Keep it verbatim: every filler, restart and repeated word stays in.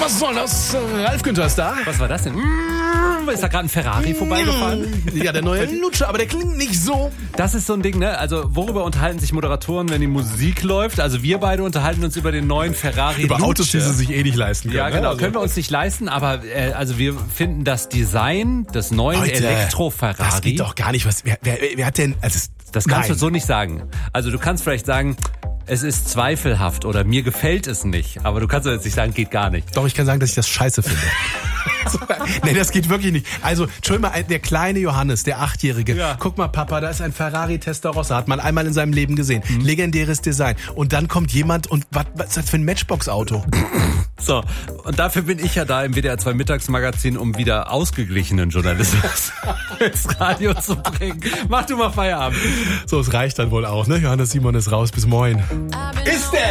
Was soll das? Ralf Günther ist da. Was war das denn? Ist da gerade ein Ferrari vorbeigefahren? Ja, der neue Lutscher, aber der klingt nicht so. Das ist so ein Ding, ne? Also worüber unterhalten sich Moderatoren, wenn die Musik läuft? Also wir beide unterhalten uns über den neuen Ferrari Über Lutsche. Autos, die sie sich eh nicht leisten können. Ja, genau. Also. Können wir uns nicht leisten, aber äh, also wir finden das Design des neuen Leute, Elektro-Ferrari... Das geht doch gar nicht. Was, wer, wer, wer hat denn... Also, das kannst nein. du so nicht sagen. Also du kannst vielleicht sagen... Es ist zweifelhaft oder mir gefällt es nicht. Aber du kannst jetzt nicht sagen, geht gar nicht. Doch, ich kann sagen, dass ich das scheiße finde. Nee, das geht wirklich nicht. Also, Entschuldigung mal, der kleine Johannes, der Achtjährige. Ja. Guck mal, Papa, da ist ein Ferrari Testarossa. Hat man einmal in seinem Leben gesehen. Mhm. Legendäres Design. Und dann kommt jemand und was, was ist das für ein Matchbox-Auto? So, und dafür bin ich ja da im W D R zwei Mittagsmagazin, um wieder ausgeglichenen Journalismus ins Radio zu bringen. Mach du mal Feierabend. So, es reicht dann wohl auch, ne? Johannes Simon ist raus. Bis morgen. Ist der?